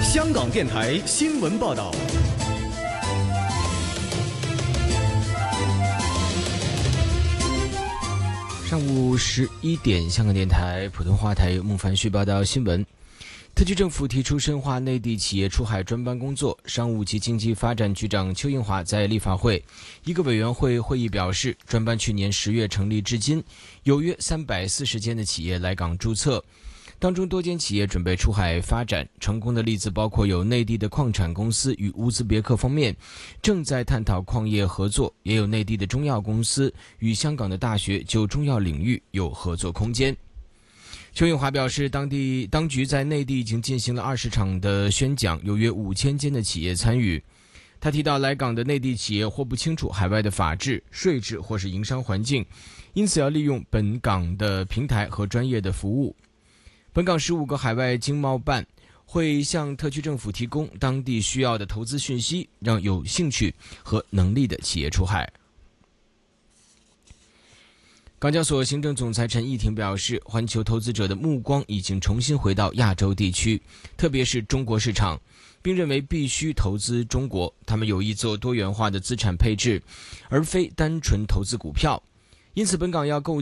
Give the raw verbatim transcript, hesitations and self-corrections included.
香港电台新闻报道。 上午十一点，香港电台普通话台由孟凡旭报道新闻。特区政府提出深化内地企业出海专班工作。商务及经济发展局长邱应华在立法会一个委员会会议表示，专班去年十月成立至今，有约三百四十间的企业来港注册，当中多间企业准备出海发展。成功的例子包括有内地的矿产公司与乌兹别克方面正在探讨矿业合作，也有内地的中药公司与香港的大学就中药领域有合作空间。邱应华表示，当地当局在内地已经进行了二十场的宣讲，有约五千间的企业参与。他提到，来港的内地企业或不清楚海外的法制、税制或是营商环境，因此要利用本港的平台和专业的服务。本港十五个海外经贸办会向特区政府提供当地需要的投资讯息，让有兴趣和能力的企业出海。港交所行政总裁陈义婷表示，环球投资者的目光已经重新回到亚洲地区，特别是中国市场，并认为必须投资中国。他们有意做多元化的资产配置，而非单纯投资股票。因此，本港要构